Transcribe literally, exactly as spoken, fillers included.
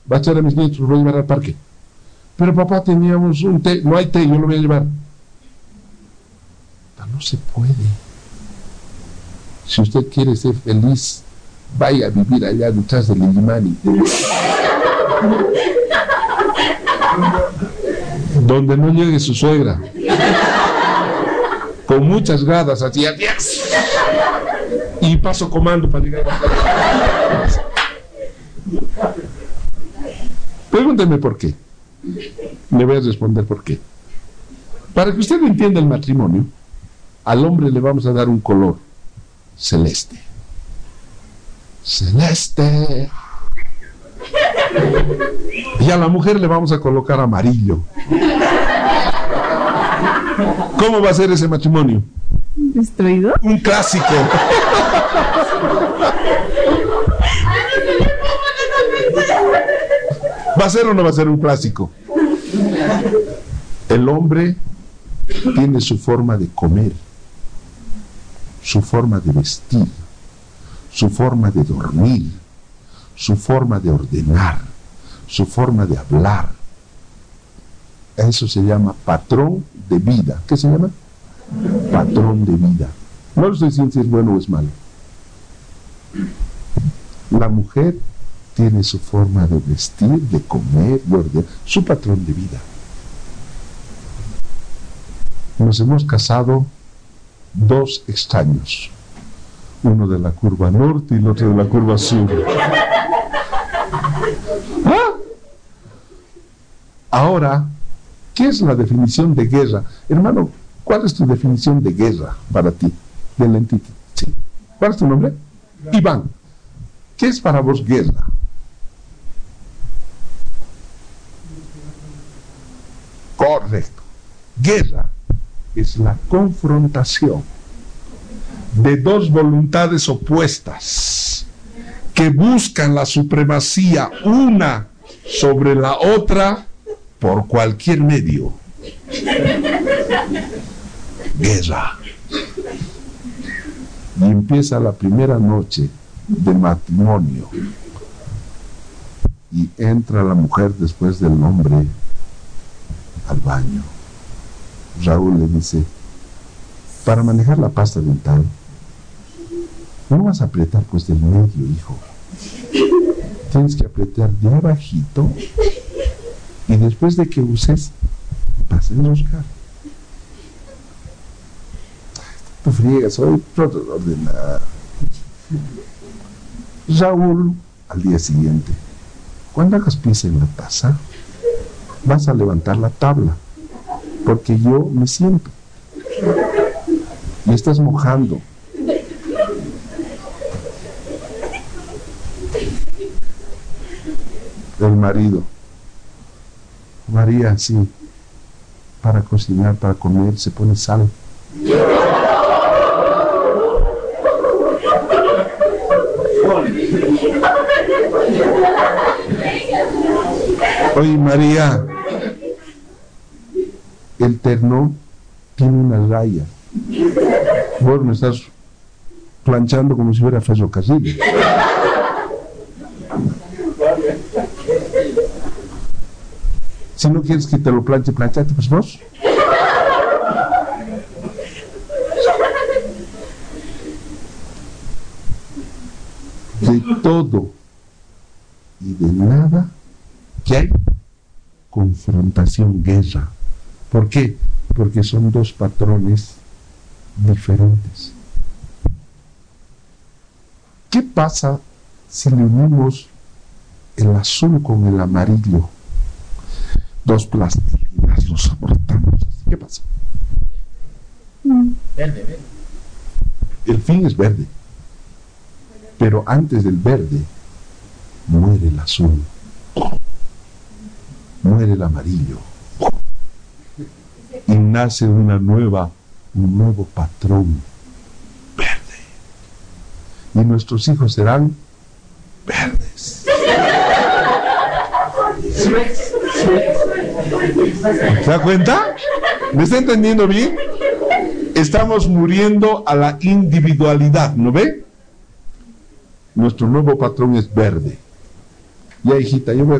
Va a echar a mis nietos, los voy a llevar al parque. Pero papá, teníamos un té, no hay té, yo lo voy a llevar. Pero no se puede. Si usted quiere ser feliz, vaya a vivir allá detrás del Illimani, donde no llegue su suegra, con muchas gradas así, y paso comando para llegar a la casa. Pregúnteme por qué. Le voy a responder por qué. Para que usted entienda el matrimonio, al hombre le vamos a dar un color celeste. Celeste. Y a la mujer le vamos a colocar amarillo. ¿Cómo va a ser ese matrimonio? ¿Destruido? Un clásico. ¿Va a ser o no va a ser un clásico? El hombre tiene su forma de comer, su forma de vestir, su forma de dormir, su forma de ordenar, su forma de hablar. Eso se llama patrón de vida. ¿Qué se llama? Patrón de vida. No lo estoy diciendo si es bueno o es malo. La mujer tiene su forma de vestir, de comer, de ordenar, su patrón de vida. Nos hemos casado dos extraños, uno de la curva norte y el otro de la curva sur. ¿Ah? Ahora, ¿qué es la definición de guerra? Hermano, ¿cuál es tu definición de guerra para ti? De lentitud. Sí. ¿Cuál es tu nombre? Iván. ¿Qué es para vos guerra? Correcto. Guerra es la confrontación de dos voluntades opuestas que buscan la supremacía una sobre la otra por cualquier medio. Guerra. Y empieza la primera noche de matrimonio y entra la mujer después del hombre al baño. Raúl le dice: para manejar la pasta dental no vas a apretar pues del medio, hijo, tienes que apretar de abajito y después de que uses vas a enroscar. Tú friegas, hoy todo ordenado. Raúl, al día siguiente, cuando hagas pis en la taza, vas a levantar la tabla, porque yo me siento y estás mojando. El marido: María, sí, para cocinar, para comer, se pone sal. Oye, María, el terno tiene una raya. Vos me estás planchando como si fuera ferrocarril. Si no quieres que te lo planche, planchate pues vos. De todo y de nada que hay confrontación, guerra. ¿Por qué? Porque son dos patrones diferentes. ¿Qué pasa si le unimos el azul con el amarillo? Dos plastilinas, los aportamos. ¿Qué pasa? Verde, verde. El fin es verde. Pero antes del verde muere el azul, muere el amarillo y nace una nueva, un nuevo patrón verde. Y nuestros hijos serán verdes. ¿Se da cuenta? ¿Me está entendiendo bien? Estamos muriendo a la individualidad, ¿no ve? Nuestro nuevo patrón es verde. Ya, hijita, yo voy a